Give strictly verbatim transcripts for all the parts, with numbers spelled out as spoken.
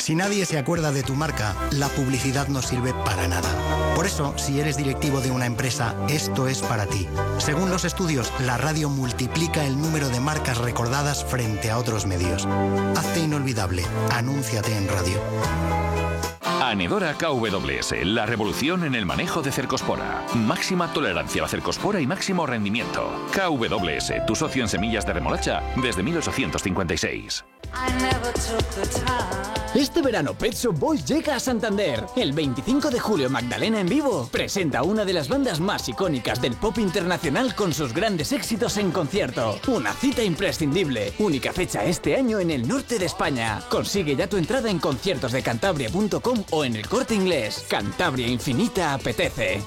Si nadie se acuerda de tu marca, la publicidad no sirve para nada. Por eso, si eres directivo de una empresa, esto es para ti. Según los estudios, la radio multiplica el número de marcas recordadas frente a otros medios. Hazte inolvidable. Anúnciate en radio. Anedora K W S, la revolución en el manejo de cercospora. Máxima tolerancia a la cercospora y máximo rendimiento. K W S, tu socio en semillas de remolacha desde mil ochocientos cincuenta y seis. Este verano Pet Shop Boys llega a Santander. El veinticinco de julio Magdalena en vivo presenta una de las bandas más icónicas del pop internacional con sus grandes éxitos en concierto. Una cita imprescindible. Única fecha este año en el norte de España. Consigue ya tu entrada en conciertos de cantabria punto com o en el Corte Inglés. Cantabria Infinita apetece.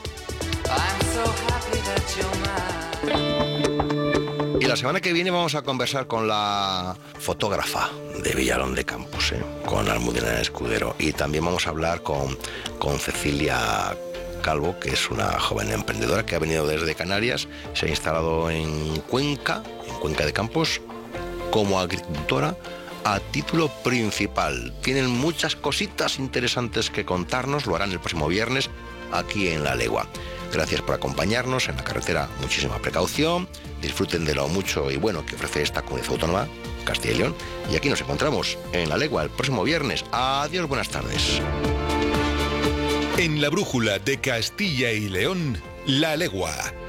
Y la semana que viene vamos a conversar con la fotógrafa de Villalón de Campos, ¿eh? con Almudena Escudero. Y también vamos a hablar con, con Cecilia Calvo, que es una joven emprendedora que ha venido desde Canarias, se ha instalado en Cuenca, en Cuenca de Campos, como agricultora a título principal. Tienen muchas cositas interesantes que contarnos, lo harán el próximo viernes aquí en La Legua. Gracias por acompañarnos en la carretera, muchísima precaución, disfruten de lo mucho y bueno que ofrece esta comunidad autónoma, Castilla y León, y aquí nos encontramos en La Legua el próximo viernes. Adiós, buenas tardes. En la brújula de Castilla y León, La Legua.